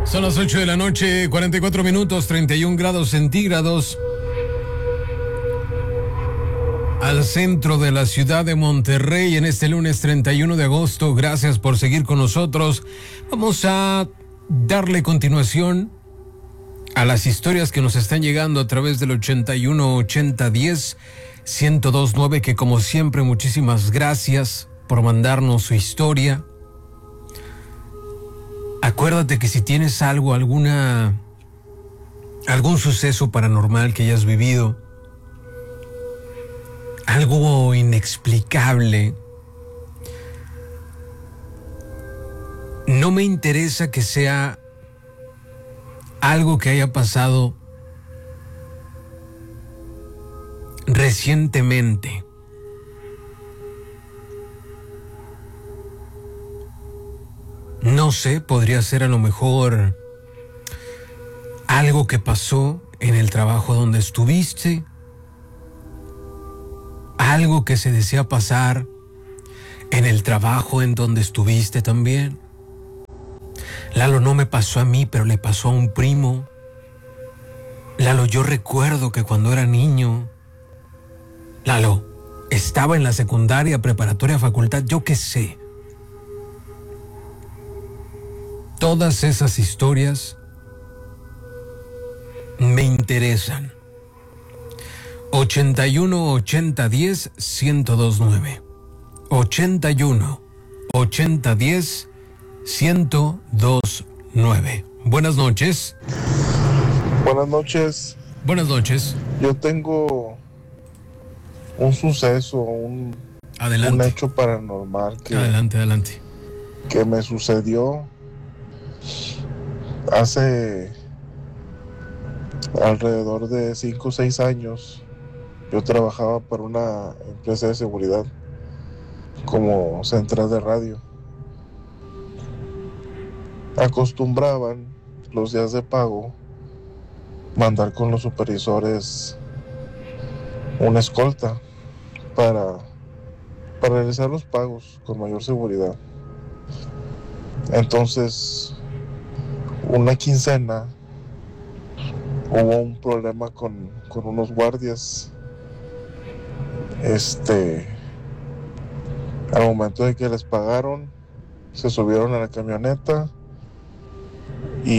Son las 8 de la noche, 44 minutos, 31 grados centígrados. Al centro de la ciudad de Monterrey en este lunes 31 de agosto. Gracias por seguir con nosotros. Vamos a darle continuación a las historias que nos están llegando a través del 81 80 10 1029, que como siempre muchísimas gracias por mandarnos su historia. Acuérdate que si tienes algún suceso paranormal que hayas vivido, algo inexplicable, no me interesa que sea algo que haya pasado recientemente. No sé, podría ser a lo mejor algo que pasó en el trabajo donde estuviste, algo que se desea pasar en el trabajo en donde estuviste también. Lalo, no me pasó a mí, pero le pasó a un primo. Lalo, yo recuerdo que cuando era niño, Lalo, estaba en la secundaria, preparatoria, facultad, yo qué sé. Todas esas historias me interesan. 81 80 10 1029. 81 80 10 1029. Buenas noches. Buenas noches. Buenas noches. Yo tengo un suceso, un hecho paranormal Adelante. que me sucedió hace alrededor de 5 o 6 años. Yo trabajaba para una empresa de seguridad como central de radio. Acostumbraban los días de pago mandar con los supervisores una escolta para realizar los pagos con mayor seguridad. Entonces, una quincena hubo un problema con unos guardias. Al momento de que les pagaron, se subieron a la camioneta y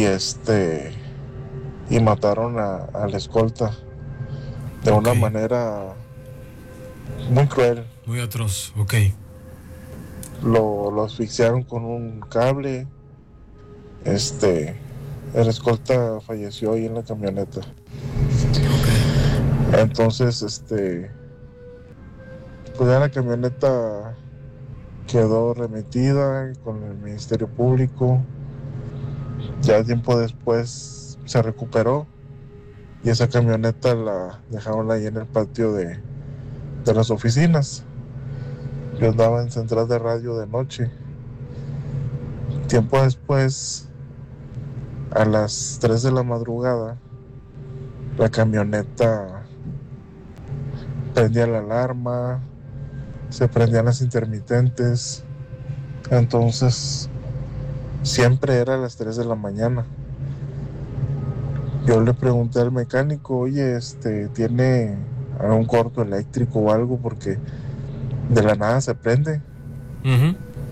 mataron a la escolta de una manera muy cruel. Muy atroz, ok. Lo asfixiaron con un cable. El escolta falleció ahí en la camioneta. Okay. Entonces, pues ya la camioneta quedó remitida con el Ministerio Público. Ya tiempo después se recuperó y esa camioneta la dejaron ahí en el patio de las oficinas. Yo andaba en central de radio de noche. Tiempo después, a las 3 de la madrugada, la camioneta prendía la alarma, se prendían las intermitentes. Entonces, siempre era a las 3 de la mañana. Yo le pregunté al mecánico, oye, ¿tiene algún corto eléctrico o algo? Porque de la nada se prende. Uh-huh.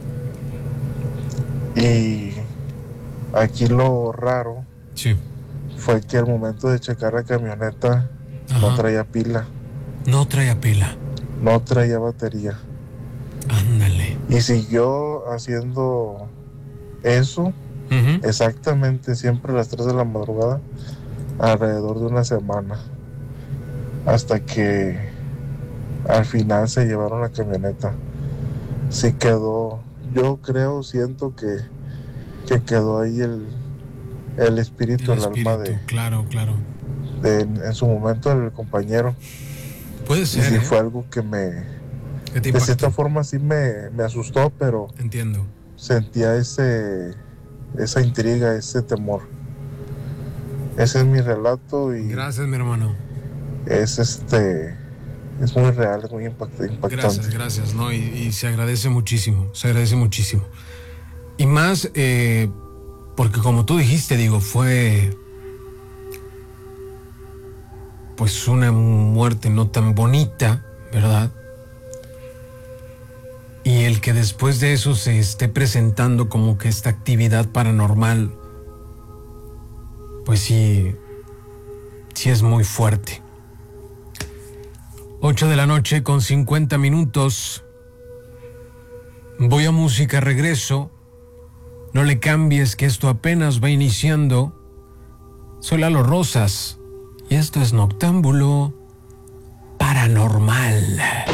Y aquí lo raro fue que al momento de checar la camioneta, no traía pila. No traía pila. No traía batería. Ándale. Y siguió haciendo eso, exactamente siempre a las 3 de la madrugada, alrededor de una semana. Hasta que al final se llevaron la camioneta. Sí quedó, yo creo, siento que quedó ahí el espíritu, el alma de... Claro. En su momento el compañero. Puede ser. Y sí fue algo que de cierta forma sí me asustó, pero... Entiendo. Sentía esa intriga, ese temor. Ese es mi relato y... Gracias, mi hermano. Es muy real, es muy impactante. Gracias, ¿no? Y se agradece muchísimo. Y más Porque como tú dijiste, digo, fue pues una muerte no tan bonita, ¿verdad? Y el que después de eso se esté presentando como que esta actividad paranormal, pues sí es muy fuerte. 8:50 p.m. Voy a música, regreso. No le cambies, que esto apenas va iniciando. Soy Lalo Rosas y esto es Noctámbulo Paranormal.